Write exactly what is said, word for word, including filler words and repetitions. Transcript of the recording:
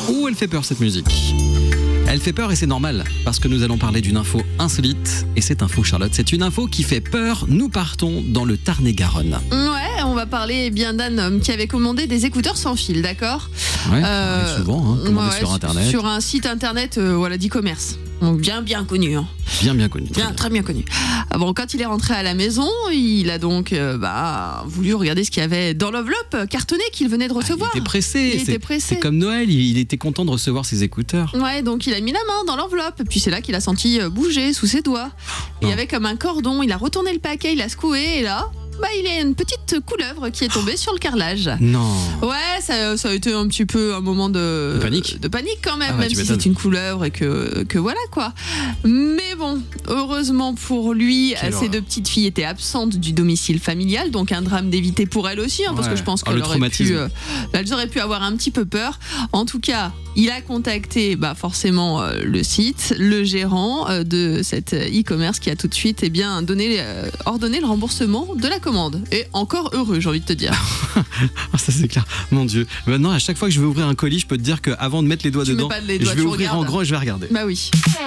Ouh, elle fait peur cette musique. Elle fait peur et c'est normal, parce que nous allons parler d'une info insolite. Et cette info, Charlotte, c'est une info qui fait peur. Nous partons dans le Tarn-et-Garonne. Ouais, on va parler eh bien d'un homme qui avait commandé des écouteurs sans fil, d'accord ? Ouais, euh, ça arrive souvent, hein, commandé ouais, sur Internet. Sur un site Internet euh, voilà, d'e-commerce. Donc bien, bien connu. Hein. Bien, bien connu. Bien, très bien connu. Ah bon, quand il est rentré à la maison, il a donc euh, bah, voulu regarder ce qu'il y avait dans l'enveloppe cartonnée qu'il venait de recevoir. Ah, il était pressé. Il c'est, était pressé. C'est comme Noël, il, il était content de recevoir ses écouteurs. Ouais, donc il a mis la main dans l'enveloppe. Puis c'est là qu'il a senti bouger sous ses doigts. Et il y avait comme un cordon. Il a retourné le paquet, il a secoué et là... Bah, il y a une petite couleuvre qui est tombée sur le carrelage. Non. Ouais, ça, ça a été un petit peu un moment de, de panique. De panique quand même, ah ouais, même si c'est une couleuvre et que, que voilà quoi. Mais bon, heureusement pour lui, Quelle ces horreur. deux petites filles étaient absentes du domicile familial, donc un drame d'éviter pour elles aussi, hein, ouais. parce que je pense qu'elles oh, auraient, pu, euh, elles auraient pu avoir un petit peu peur. En tout cas, il a contacté bah, forcément euh, le site, le gérant euh, de cet e-commerce qui a tout de suite eh bien, donné, euh, ordonné le remboursement de la commande. Et encore heureux, j'ai envie de te dire. Ça c'est clair, mon Dieu. Maintenant, à chaque fois que je vais ouvrir un colis, je peux te dire qu'avant de mettre les doigts tu dedans, mets pas les doigts, je vais ouvrir regardes. en grand et je vais regarder. Bah oui.